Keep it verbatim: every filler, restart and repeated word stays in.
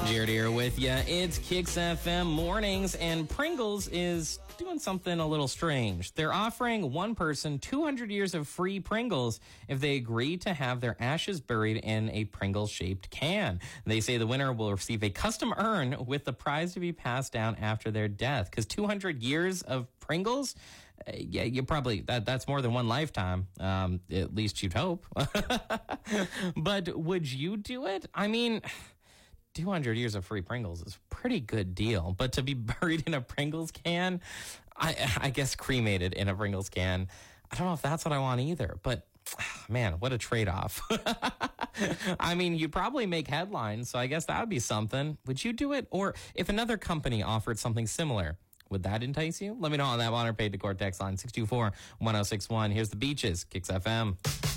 Jared here with you. It's Kicks F M mornings, and Pringles is doing something a little strange. They're offering one person two hundred years of free Pringles if they agree to have their ashes buried in a Pringles-shaped can. They say the winner will receive a custom urn with the prize to be passed down after their death. Because two hundred years of Pringles, uh, yeah, you probably, that that's more than one lifetime. Um, at least you'd hope. But would you do it? I mean, two hundred years of free Pringles is a pretty good deal. But to be buried in a Pringles can, I, I guess cremated in a Pringles can, I don't know if that's what I want either. But man, what a trade-off. I mean, you'd probably make headlines, so I guess that would be something. Would you do it? Or if another company offered something similar, would that entice you? Let me know on that one or paid to Cortex line six two four, one oh six one. Here's the Beaches, Kicks F M.